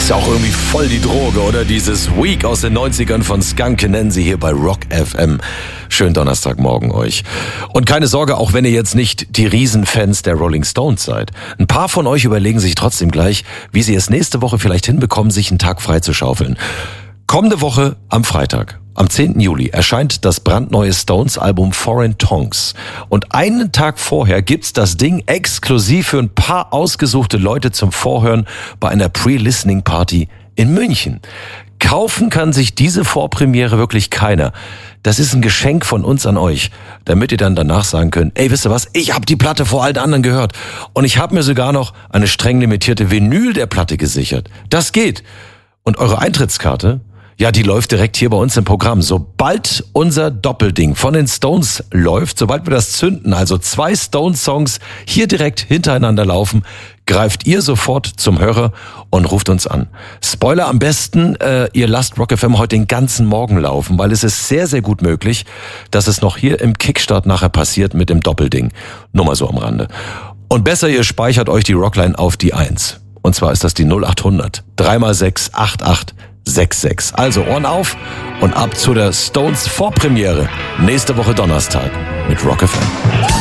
Ist ja auch irgendwie voll die Droge, oder? Dieses Week aus den 90ern von Skunk nennen Sie hier bei Rock FM. Schönen Donnerstagmorgen euch. Und keine Sorge, auch wenn ihr jetzt nicht die Riesenfans der Rolling Stones seid. Ein paar von euch überlegen sich trotzdem gleich, wie sie es nächste Woche vielleicht hinbekommen, sich einen Tag freizuschaufeln. Kommende Woche am Freitag, am 10. Juli, erscheint das brandneue Stones-Album Foreign Tongues. Und einen Tag vorher gibt's das Ding exklusiv für ein paar ausgesuchte Leute zum Vorhören bei einer Pre-Listening-Party in München. Kaufen kann sich diese Vorpremiere wirklich keiner. Das ist ein Geschenk von uns an euch, damit ihr dann danach sagen könnt, ey, wisst ihr was, ich habe die Platte vor allen anderen gehört. Und ich habe mir sogar noch eine streng limitierte Vinyl der Platte gesichert. Das geht. Und eure Eintrittskarte, ja, die läuft direkt hier bei uns im Programm. Sobald unser Doppelding von den Stones läuft, sobald wir das zünden, also 2 Stones-Songs hier direkt hintereinander laufen, greift ihr sofort zum Hörer und ruft uns an. Spoiler am besten, ihr lasst Rock FM heute den ganzen Morgen laufen, weil es ist sehr, sehr gut möglich, dass es noch hier im Kickstart nachher passiert mit dem Doppelding. Nur mal so am Rande. Und besser, ihr speichert euch die Rockline auf die 1. Und zwar ist das die 0800 3x6 8866. Also Ohren auf und ab zu der Stones Vorpremiere nächste Woche Donnerstag mit Rock FM.